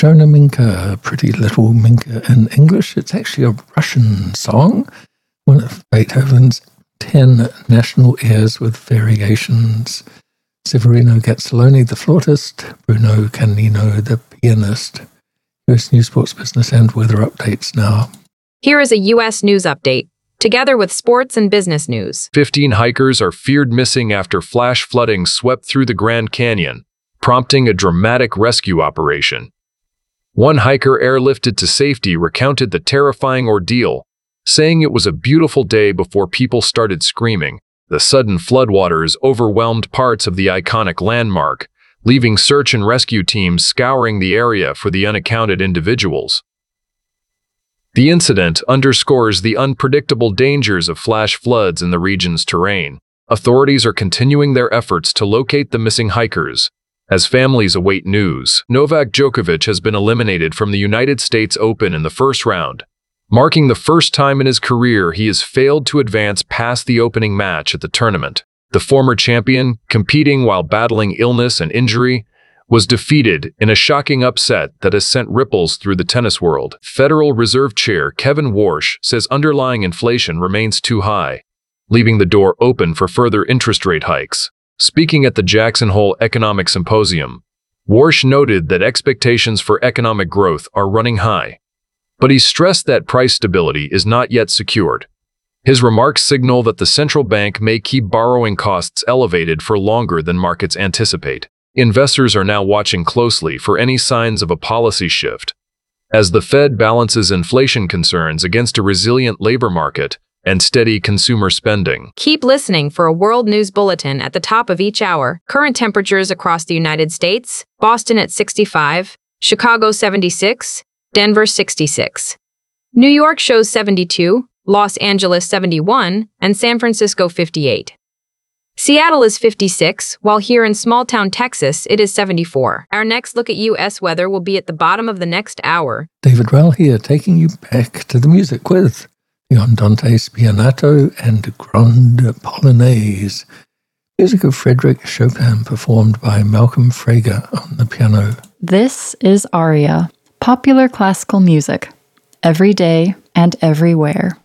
Shona Minka, Pretty Little Minka in English. It's actually a Russian song, one of Beethoven's 10 national airs with variations. Severino Gazzoloni, the flautist, Bruno Canino, the pianist. US News, Sports, Business and Weather updates now. Here is a U.S. news update, together with sports and business news. 15 hikers are feared missing after flash flooding swept through the Grand Canyon, prompting a dramatic rescue operation. One hiker airlifted to safety recounted the terrifying ordeal, saying it was a beautiful day before people started screaming. The sudden floodwaters overwhelmed parts of the iconic landmark, leaving search and rescue teams scouring the area for the unaccounted individuals. The incident underscores the unpredictable dangers of flash floods in the region's terrain. Authorities are continuing their efforts to locate the missing hikers, as families await news. Novak Djokovic has been eliminated from the United States Open in the first round, marking the first time in his career he has failed to advance past the opening match at the tournament. The former champion, competing while battling illness and injury, was defeated in a shocking upset that has sent ripples through the tennis world. Federal Reserve Chair Kevin Warsh says underlying inflation remains too high, leaving the door open for further interest rate hikes. Speaking at the Jackson Hole Economic Symposium, Warsh noted that expectations for economic growth are running high, but he stressed that price stability is not yet secured. His remarks signal that the central bank may keep borrowing costs elevated for longer than markets anticipate. Investors are now watching closely for any signs of a policy shift, as the Fed balances inflation concerns against a resilient labor market and steady consumer spending. Keep listening for a World News Bulletin at the top of each hour. Current temperatures across the United States: Boston at 65, Chicago 76, Denver 66. New York shows 72, Los Angeles 71, and San Francisco 58. Seattle is 56, while here in small-town Texas, it is 74. Our next look at U.S. weather will be at the bottom of the next hour. David Rell here, taking you back to the music with the Andante Spianato and Grande Polonaise, music of Frédéric Chopin performed by Malcolm Frager on the piano. This is Aria, popular classical music, every day and everywhere.